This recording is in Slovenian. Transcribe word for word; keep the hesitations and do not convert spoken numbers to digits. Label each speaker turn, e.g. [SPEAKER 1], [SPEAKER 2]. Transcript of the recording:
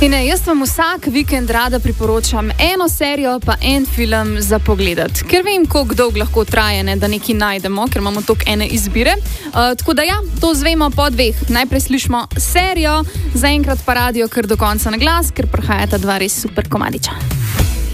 [SPEAKER 1] In ne, jaz vam vsak vikend rada priporočam eno serijo pa en film za pogledati. Ker vem, koliko dolgo lahko traje, ne, da nekaj najdemo, ker imamo toliko ene izbire. Uh, tako da ja, to zvemo po dveh. Najprej slišimo serijo, zaenkrat pa radio kar do konca na glas, ker prihajata dva res super komadiča.